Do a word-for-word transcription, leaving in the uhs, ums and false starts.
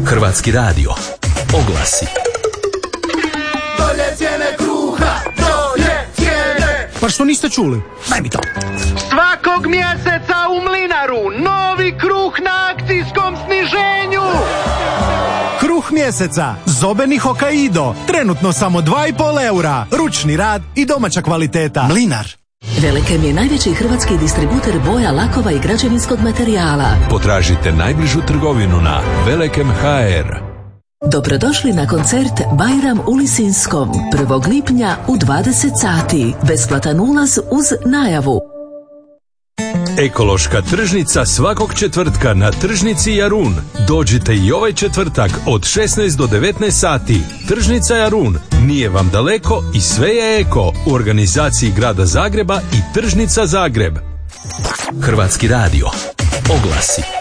Hrvatski radio. Oglasi. Dolje cijene kruha, dolje cijene. Pa što niste čuli? Daj mi to. Svakog mjeseca u Mlinaru novi kruh na akcijskom sniženju. Kruh mjeseca, Zobeni Hokkaido, trenutno samo dva i pol eura, ručni rad i domaća kvaliteta. Mlinar. Velekem je najveći hrvatski distributer boja, lakova i građevinskog materijala. Potražite najbližu trgovinu na Velekem punkt ha er. Dobrodošli na koncert Bajram u Lisinskom prvog lipnja u dvadeset sati. Besplatan ulaz uz najavu. Ekološka tržnica svakog četvrtka na tržnici Jarun. Dođite i ovaj četvrtak od šesnaest do devetnaest sati. Tržnica Jarun nije vam daleko i sve je eko u organizaciji Grada Zagreba i Tržnica Zagreb. Hrvatski radio. Oglasi.